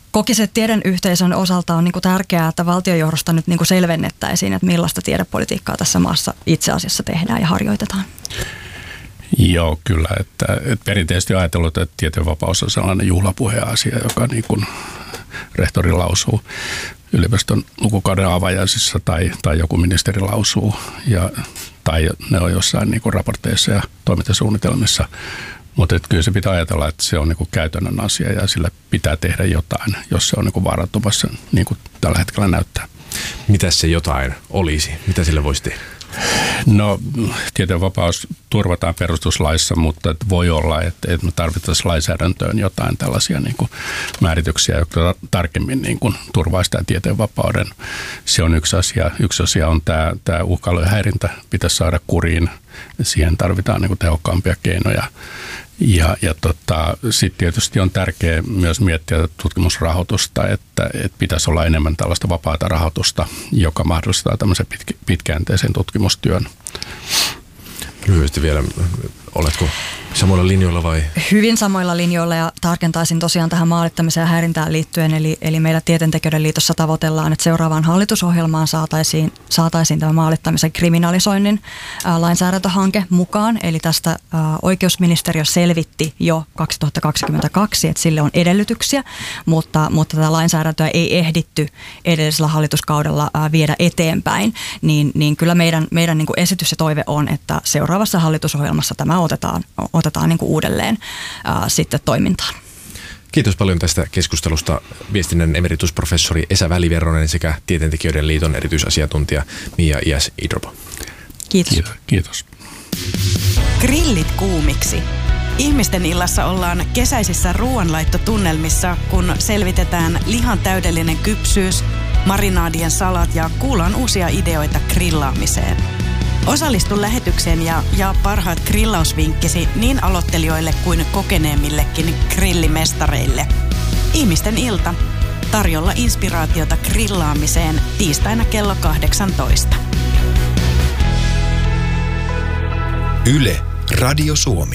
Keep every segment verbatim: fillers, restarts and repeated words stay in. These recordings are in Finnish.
kokisin, että tiedeyhteisön osalta on niin kuin tärkeää, että valtionjohdosta nyt niin kuin selvennettäisiin, että millaista tiedepolitiikkaa tässä maassa itse asiassa tehdään ja harjoitetaan. Joo, kyllä. Että, että perinteisesti ajatellut, että tieteenvapaus on sellainen juhlapuheasia, joka niin kuin rehtori lausuu yliopiston lukukauden avajaisissa tai, tai joku ministeri lausuu, ja, tai ne on jossain niin kuin raporteissa ja toimintasuunnitelmissa. Mutta kyllä se pitää ajatella, että se on niin kuin käytännön asia ja sillä pitää tehdä jotain, jos se on niin kuin vaarantumassa, niin kuin tällä hetkellä näyttää. Mitä se jotain olisi? Mitä sille voisi tehdä? No, tieteenvapaus turvataan perustuslaissa, mutta voi olla, että, että me tarvittaisiin lainsäädäntöön jotain tällaisia niin kuin määrityksiä, jotka tarkemmin niin kuin turvaa sitä tieteenvapauden. Se on yksi asia. Yksi asia on tämä, tämä uhkailujen häirintä pitäisi saada kuriin. Siihen tarvitaan niin kuin tehokkaampia keinoja. Ja, ja tota, sitten tietysti on tärkeää myös miettiä tutkimusrahoitusta, että, että pitäisi olla enemmän tällaista vapaata rahoitusta, joka mahdollistaa tämmöisen pitkä, pitkäjänteisen tutkimustyön. Lyhyesti vielä, oletko samoilla linjoilla vai? Hyvin samoilla linjoilla ja tarkentaisin tosiaan tähän maalittamiseen ja häirintään liittyen. Eli, eli meillä Tieteentekijöiden liitossa tavoitellaan, että seuraavaan hallitusohjelmaan saataisiin, saataisiin tämä maalittamisen kriminalisoinnin ää, lainsäädäntöhanke mukaan. Eli tästä ää, oikeusministeriö selvitti jo kaksituhattakaksikymmentäkaksi, että sille on edellytyksiä, mutta, mutta tätä lainsäädäntöä ei ehditty edellisellä hallituskaudella ää, viedä eteenpäin. Niin, niin kyllä meidän, meidän niin kuin esitys ja toive on, että seuraavassa hallitusohjelmassa tämä otetaan, otetaan niin kuin uudelleen ää, sitten toimintaan. Kiitos paljon tästä keskustelusta viestinnän emeritusprofessori Esa Väliverronen sekä Tieteentekijöiden liiton erityisasiantuntija Mia Iäs-Idrobo. Kiitos. Kiitos. Kiitos. Grillit kuumiksi. Ihmisten illassa ollaan kesäisissä ruoanlaittotunnelmissa, kun selvitetään lihan täydellinen kypsyys, marinaadien salat ja kuullaan uusia ideoita grillaamiseen. Osallistu lähetykseen ja jaa parhaat grillausvinkkisi niin aloittelijoille kuin kokeneemmillekin grillimestareille. Ihmisten ilta. Tarjolla inspiraatiota grillaamiseen tiistaina kello kahdeksantoista. Yle, Radio Suomi.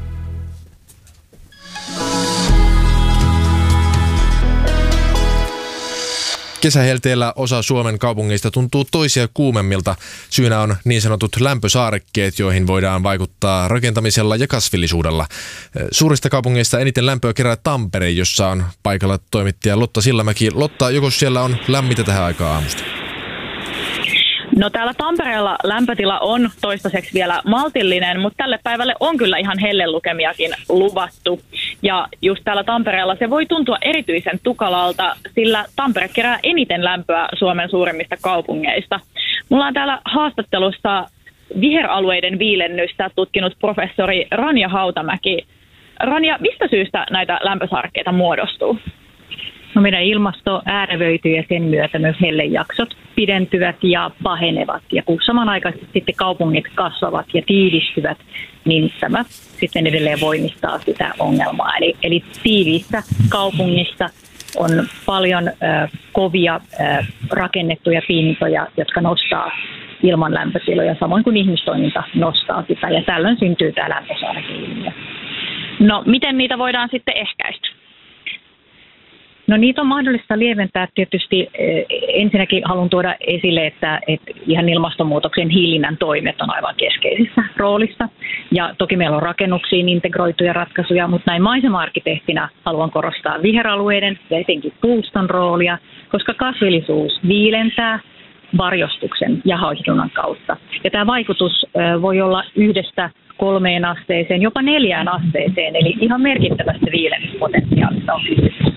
Kesähelteellä osa Suomen kaupungeista tuntuu toisia kuumemmilta. Syynä on niin sanotut lämpösaarekkeet, joihin voidaan vaikuttaa rakentamisella ja kasvillisuudella. Suurista kaupungeista eniten lämpöä kerää Tampere, jossa on paikalla toimittaja Lotta Sillamäki. Lotta, joko siellä on lämmintä tähän aikaan aamusta? No täällä Tampereella lämpötila on toistaiseksi vielä maltillinen, mutta tälle päivälle on kyllä ihan hellelukemiakin luvattu. Ja just täällä Tampereella se voi tuntua erityisen tukalalta, sillä Tampere kerää eniten lämpöä Suomen suurimmista kaupungeista. Mulla on täällä haastattelussa viheralueiden viilennystä tutkinut professori Ranja Hautamäki. Ranja, mistä syystä näitä lämpösaarekkeita muodostuu? No meidän ilmasto äärevöityy ja sen myötä myös hellejaksot pidentyvät ja pahenevat. Ja kun samanaikaisesti sitten kaupungit kasvavat ja tiivistyvät, niin tämä sitten edelleen voimistaa sitä ongelmaa. Eli, eli tiiviissä kaupungissa on paljon äh, kovia äh, rakennettuja pintoja, jotka nostaa ilman lämpötiloja, samoin kuin ihmistoiminta nostaa sitä. Ja tällöin syntyy tämä lämpösaarekeilmiö. No miten niitä voidaan sitten ehkäistä? No niitä on mahdollista lieventää tietysti. Ensinnäkin haluan tuoda esille, että, että ihan ilmastonmuutoksen hillinnän toimet on aivan keskeisissä roolissa. Ja toki meillä on rakennuksiin integroituja ratkaisuja, mutta näin maisema-arkkitehtinä haluan korostaa viheralueiden ja etenkin puuston roolia, koska kasvillisuus viilentää varjostuksen ja hauhdunnan kautta. Ja tämä vaikutus voi olla yhdestä kolmeen asteeseen, jopa neljään asteeseen, eli ihan merkittävästä viilennyspotentiaalista on kysymys.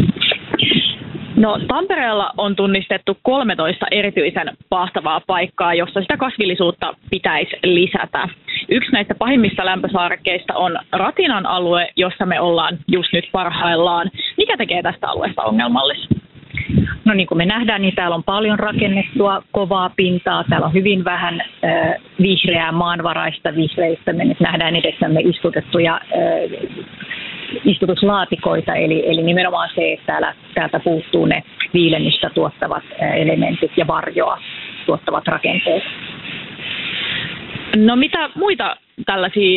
No Tampereella on tunnistettu kolmetoista erityisen paahtavaa paikkaa, jossa sitä kasvillisuutta pitäisi lisätä. Yksi näistä pahimmista lämpösaarekkeista on Ratinan alue, jossa me ollaan just nyt parhaillaan. Mikä tekee tästä alueesta ongelmallista? No niin kuin me nähdään, niin täällä on paljon rakennettua kovaa pintaa. Täällä on hyvin vähän äh, vihreää maanvaraista vihreistä. Me nyt nähdään edessämme istutettuja äh, istutuslaatikoita, eli, eli nimenomaan se, että täällä, täältä puuttuu ne viilennystä tuottavat äh, elementit ja varjoa tuottavat rakenteet. No mitä muita tällaisia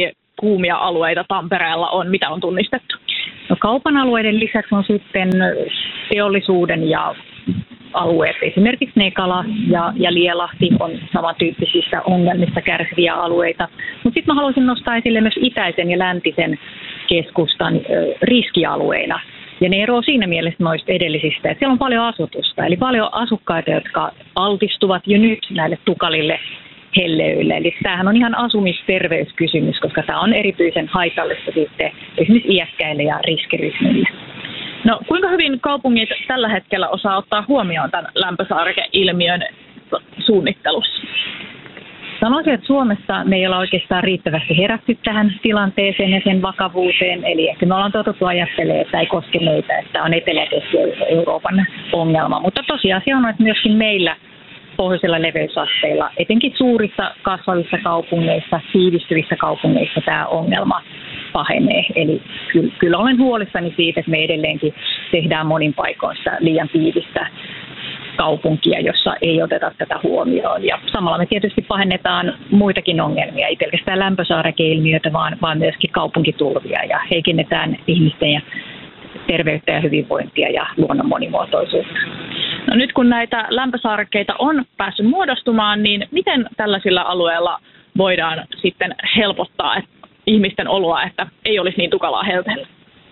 kuumia alueita Tampereella on? Mitä on tunnistettu? No, kaupan alueiden lisäksi on sitten teollisuuden ja alueet. Esimerkiksi Nekala ja, ja Lielahti on samantyyppisistä ongelmista kärsiviä alueita. Mutta sitten mä haluaisin nostaa esille myös itäisen ja läntisen keskustan ö, riskialueina. Ja ne eroavat siinä mielessä noista edellisistä, että siellä on paljon asutusta, eli paljon asukkaita, jotka altistuvat jo nyt näille tukalille helleöille. Eli tämähän on ihan asumisterveyskysymys, koska tämä on erityisen haitallista sitten esimerkiksi iäkkäille ja riskiryhmille. No, kuinka hyvin kaupungit tällä hetkellä osaa ottaa huomioon tämän lämpösaareke-ilmiön suunnittelussa? Sanoisin, että Suomessa me ei olla oikeastaan riittävästi herätty tähän tilanteeseen ja sen vakavuuteen. Eli ehkä me ollaan totuttu ajattelemaan, että ei koske meitä, että on Etelä- ja Euroopan ongelma. Mutta tosiasia on, että myöskin meillä pohjoisilla leveysasteilla, etenkin suurissa kasvavissa kaupungeissa, tiivistyvissä kaupungeissa tämä ongelma pahenee. Eli kyllä, kyllä olen huolissani siitä, että me edelleenkin tehdään monin paikoin sitä liian tiivistä kaupunkia, jossa ei oteta tätä huomioon. Ja samalla me tietysti pahennetaan muitakin ongelmia, ei pelkästään lämpösaareke-ilmiötä, vaan, vaan myöskin kaupunkitulvia ja heikennetään ihmisten ja terveyttä ja hyvinvointia ja luonnon monimuotoisuutta. No nyt kun näitä lämpösaarekkeita on päässyt muodostumaan, niin miten tällaisilla alueilla voidaan sitten helpottaa ihmisten oloa, että ei olisi niin tukalaa helteellä?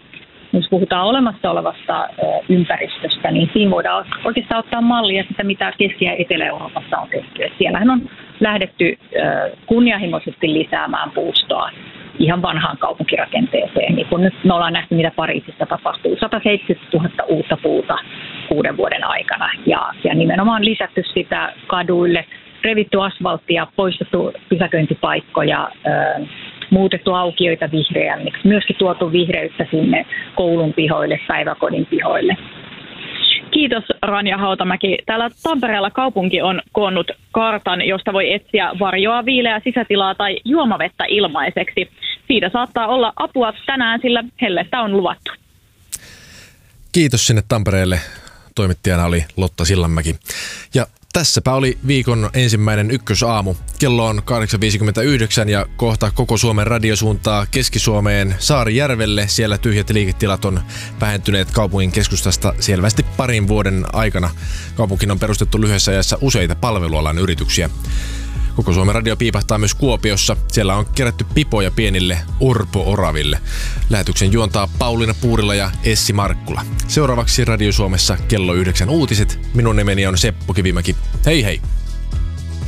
Jos puhutaan olemassa olevasta ympäristöstä, niin siinä voidaan oikeastaan ottaa mallia sitä, mitä Keski- ja Etelä-Euroopassa on tehty. Et siellähän on lähdetty kunnianhimoisesti lisäämään puustoa ihan vanhaan kaupunkirakenteeseen. Niin kun nyt me ollaan nähty, mitä Pariisissa tapahtuu. sata seitsemänkymmentätuhatta uutta puuta kuuden vuoden aikana. Ja, ja nimenomaan lisätty sitä kaduille, revitty asfalttia, poistettu pysäköintipaikkoja, ö, muutettu aukioita vihreämmiksi, myöskin tuotu vihreyttä sinne koulun pihoille, päiväkodin pihoille. Kiitos Rania Hautamäki. Täällä Tampereella kaupunki on koonnut kartan, josta voi etsiä varjoa, viileää sisätilaa tai juomavettä ilmaiseksi. Siitä saattaa olla apua tänään, sillä hellettä on luvattu. Kiitos sinne Tampereelle. Toimittajana oli Lotta Sillanmäki. Ja tässäpä oli viikon ensimmäinen ykkösaamu. Kello on kahdeksan viisikymmentäyhdeksän ja kohta koko Suomen radio suuntaa Keski-Suomeen Saarijärvelle. Siellä tyhjät liiketilat on vähentyneet kaupungin keskustasta selvästi parin vuoden aikana. Kaupunkiin on perustettu lyhyessä ajassa useita palvelualan yrityksiä. Koko Suomen radio piipahtaa myös Kuopiossa. Siellä on kerätty pipoja pienille orpo-oraville. Lähetyksen juontaa Pauliina Puurila ja Essi Markkula. Seuraavaksi Radio Suomessa kello yhdeksän uutiset. Minun nimeni on Seppo Kivimäki. Hei hei!